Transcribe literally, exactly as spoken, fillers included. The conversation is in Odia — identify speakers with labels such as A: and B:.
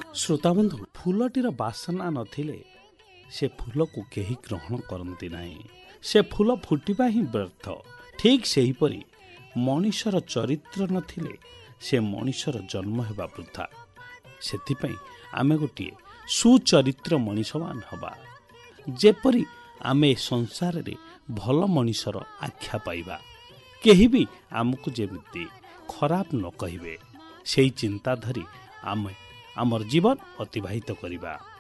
A: ଶ୍ରୋତାବନ୍ଧୁ, ଫୁଲଟିର ବାସନା ନଥିଲେ ସେ ଫୁଲକୁ କେହି ଗ୍ରହଣ କରନ୍ତି ନାହିଁ। ସେ ଫୁଲ ଫୁଟିବା ହିଁ ବ୍ୟର୍ଥ। ଠିକ୍ ସେହିପରି ମଣିଷର ଚରିତ୍ର ନଥିଲେ ସେ ମଣିଷର ଜନ୍ମ ହେବା ବୃଥା। ସେଥିପାଇଁ ଆମେ ଗୋଟିଏ ସୁଚରିତ୍ର ମଣିଷମାନ ହେବା, ଯେପରି ଆମେ ସଂସାରରେ ଭଲ ମଣିଷର ଆଖ୍ୟା ପାଇବା। କେହି ବି ଆମକୁ ଯେମିତି ଖରାପ ନ କହିବେ, ସେହି ଚିନ୍ତା ଧରି ଆମେ ଆମର ଜୀବନ ଅତିବାହିତ କରିବା।